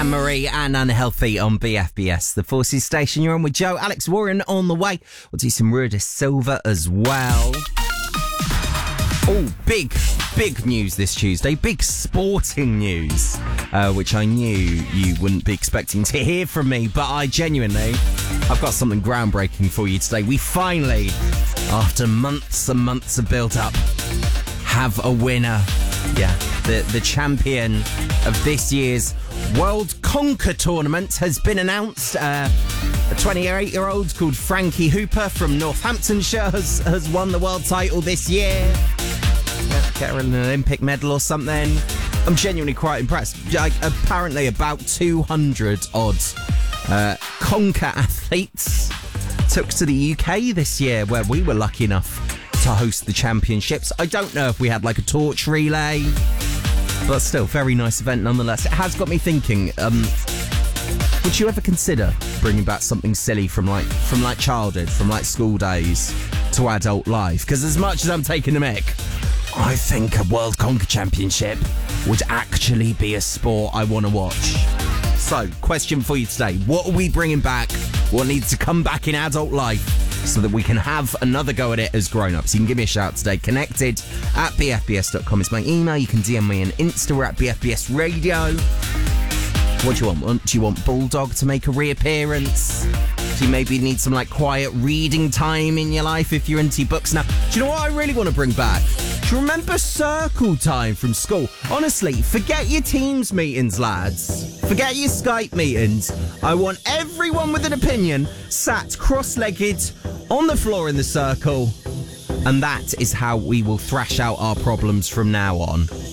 Anne-Marie and Unhealthy on BFBS, the Forces station. You're on with Joe. Alex Warren on the way. We'll do some Ruda Silva as well. Oh, big news this Tuesday. Big sporting news, which I knew you wouldn't be expecting to hear from me, but I've got something groundbreaking for you today. We finally, after months and months of build-up, have a winner. Yeah, the champion of this year's World Conker Tournament has been announced. A 28-year-old called Frankie Hooper from Northamptonshire has won the world title this year. Get her an Olympic medal or something. I'm genuinely quite impressed. Apparently about 200-odd Conker athletes took to the UK this year, where we were lucky enough to host the championships. I don't know if we had like a torch relay, but still, very nice event nonetheless. It has got me thinking, would you ever consider bringing back something silly from childhood, from like school days to adult life? Because as much as I'm taking the mick, I think a World Conker Championship would actually be a sport I want to watch. So, question for you today. What are we bringing back? What needs to come back in adult life so that we can have another go at it as grown-ups? You can give me a shout today. Connected at bfbs.com is my email. You can DM me on Insta. We're at BFBS Radio. What do you want? Do you want Bulldog to make a reappearance? Do you maybe need some like quiet reading time in your life if you're into books now? Do you know what I really want to bring back? Do you remember circle time from school? Honestly, forget your Teams meetings, lads. Forget your Skype meetings. I want everyone with an opinion sat cross-legged on the floor in the circle. And that is how we will thrash out our problems from now on.